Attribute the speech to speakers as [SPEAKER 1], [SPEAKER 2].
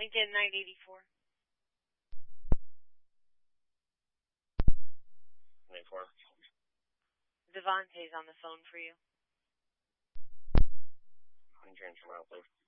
[SPEAKER 1] Lincoln 984.
[SPEAKER 2] 94.
[SPEAKER 1] Devontae's on the phone for you.
[SPEAKER 2] Can you transfer out, please?